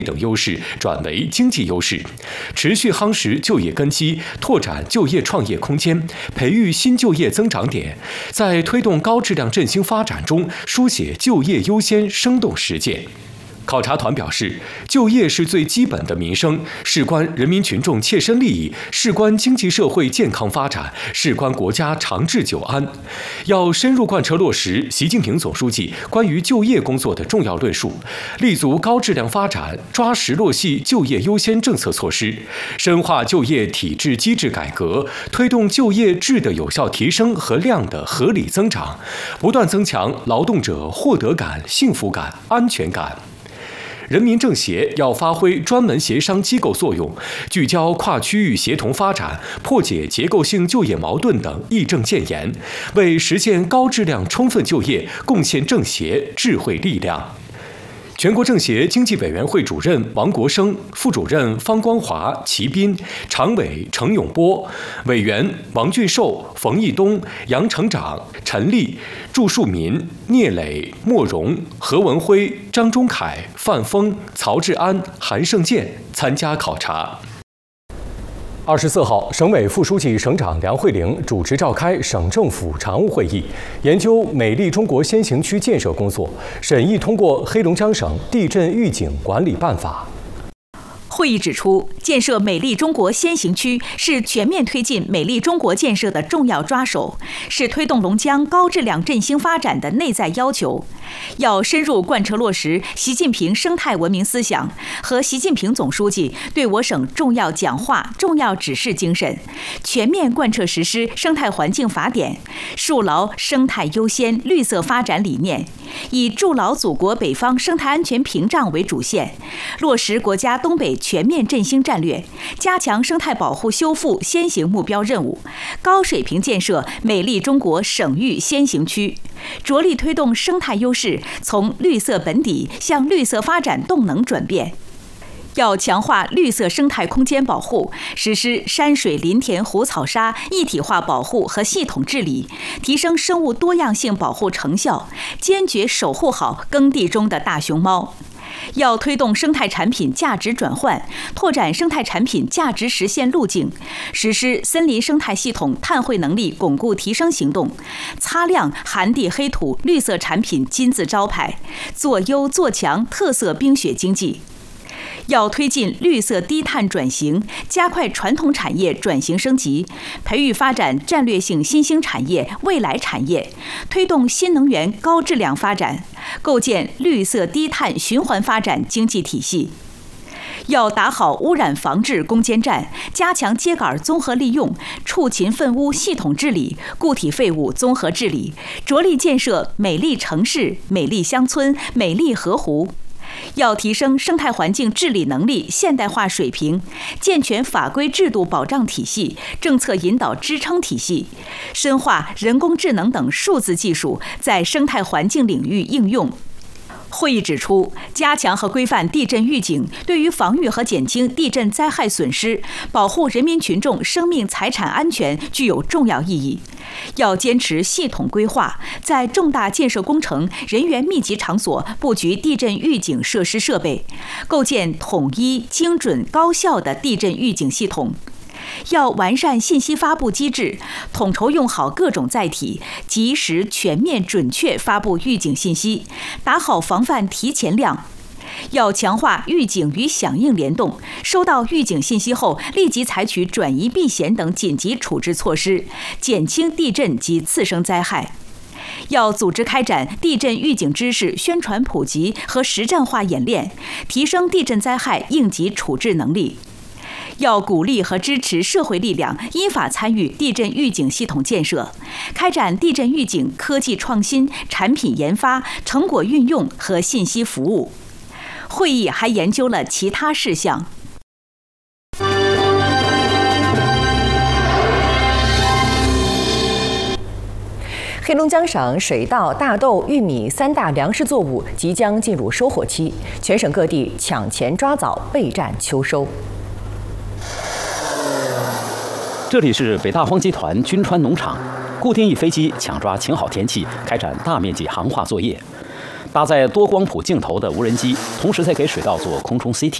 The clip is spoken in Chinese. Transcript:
等优势转为经济优势，持续夯实就业根基，拓展就业创业空间，培育新就业增长点，在推动高质量振兴发展中书写就业优先生动实践。考察团表示，就业是最基本的民生，事关人民群众切身利益，事关经济社会健康发展，事关国家长治久安。要深入贯彻落实习近平总书记关于就业工作的重要论述，立足高质量发展，抓实落细就业优先政策措施，深化就业体制机制改革，推动就业质的有效提升和量的合理增长，不断增强劳动者获得感、幸福感、安全感。人民政协要发挥专门协商机构作用，聚焦跨区域协同发展、破解结构性就业矛盾等议政建言，为实现高质量充分就业贡献政协智慧力量。全国政协经济委员会主任王国生、副主任方光华、齐斌，常委程永波，委员王俊寿、冯义东、杨成长、陈立、祝树民、聂磊、莫荣、何文辉、张忠凯、范峰、曹志安、韩胜建参加考察。24号，省委副书记、省长梁慧玲主持召开省政府常务会议，研究美丽中国先行区建设工作，审议通过黑龙江省地震预警管理办法。 会议指出，建设美丽中国先行区是全面推进美丽中国建设的重要抓手，是推动龙江高质量振兴发展的内在要求。要深入贯彻落实习近平生态文明思想和习近平总书记对我省重要讲话、重要指示精神，全面贯彻实施生态环境法典，树牢生态优先、绿色发展理念，以筑牢祖国北方生态安全屏障为主线，落实国家东北全面振兴战略，加强生态保护修复先行目标任务，高水平建设美丽中国省域先行区，着力推动生态优势从绿色本底向绿色发展动能转变。要强化绿色生态空间保护，实施山水林田湖草沙一体化保护和系统治理，提升生物多样性保护成效，坚决守护好耕地中的大熊猫。要推动生态产品价值转换，拓展生态产品价值实现路径，实施森林生态系统碳汇能力巩固提升行动，擦亮寒地黑土绿色产品金字招牌，做优做强特色冰雪经济。要推进绿色低碳转型，加快传统产业转型升级，培育发展战略性新兴产业、未来产业，推动新能源高质量发展，构建绿色低碳循环发展经济体系。要打好污染防治攻坚战，加强秸秆综合利用、畜禽粪污系统治理、固体废物综合治理，着力建设美丽城市、美丽乡村、美丽河湖。要提升生态环境治理能力现代化水平，健全法规制度保障体系、政策引导支撑体系，深化人工智能等数字技术在生态环境领域应用。会议指出，加强和规范地震预警，对于防御和减轻地震灾害损失、保护人民群众生命财产安全具有重要意义。要坚持系统规划，在重大建设工程、人员密集场所布局地震预警设施设备，构建统一、精准、高效的地震预警系统。要完善信息发布机制，统筹用好各种载体，及时、全面、准确发布预警信息，打好防范提前量。要强化预警与响应联动，收到预警信息后，立即采取转移避险等紧急处置措施，减轻地震及次生灾害。要组织开展地震预警知识宣传普及和实战化演练，提升地震灾害应急处置能力。要鼓励和支持社会力量依法参与地震预警系统建设，开展地震预警科技创新、产品研发、成果运用和信息服务。会议还研究了其他事项。 黑龙江省水稻、大豆、玉米三大粮食作物即将进入收获期，全省各地抢前抓早，备战秋收。 这里是北大荒集团军川农场，固定翼飞机抢抓晴好天气，开展大面积航化作业。 搭载多光谱镜头的无人机，同时在给水稻做空中 CT。